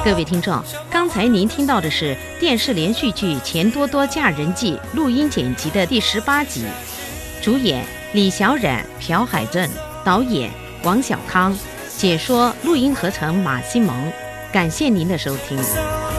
各位听众，刚才您听到的是电视连续剧《钱多多嫁人记》录音剪辑的第18集，主演李小冉、朴海镇，导演王小康，解说录音合成马新蒙。感谢您的收听。